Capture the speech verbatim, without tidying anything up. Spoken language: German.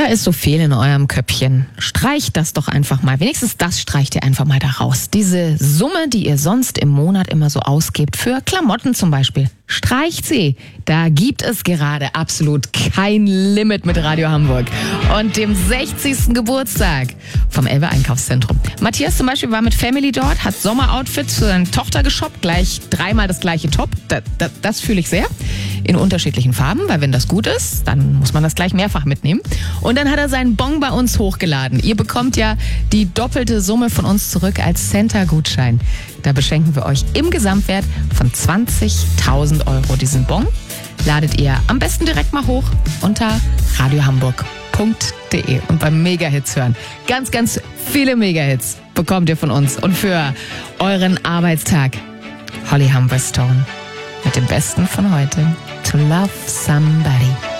ist so viel in eurem Köpfchen. Streicht das doch einfach mal. Wenigstens das streicht ihr einfach mal da raus. Diese Summe, die ihr sonst im Monat immer so ausgebt, für Klamotten zum Beispiel. Streicht sie. Da gibt es gerade absolut kein Limit mit Radio Hamburg. Und dem sechzigsten Geburtstag vom Elbe Einkaufszentrum. Matthias zum Beispiel war mit Family dort, hat Sommeroutfits für seine Tochter geshoppt, gleich dreimal das gleiche Top. Das, das, das fühle ich sehr. In unterschiedlichen Farben, weil wenn das gut ist, dann muss man das gleich mehrfach mitnehmen. Und dann hat er seinen Bon bei uns hochgeladen. Ihr bekommt ja die doppelte Summe von uns zurück als Center-Gutschein. Da beschenken wir euch im Gesamtwert von zwanzigtausend Euro diesen Bon. Ladet ihr am besten direkt mal hoch unter radiohamburg punkt de und beim Mega-Hits hören. Ganz, ganz viele Mega-Hits bekommt ihr von uns. Und für euren Arbeitstag Holly Humberstone mit dem Besten von heute. To Love Somebody.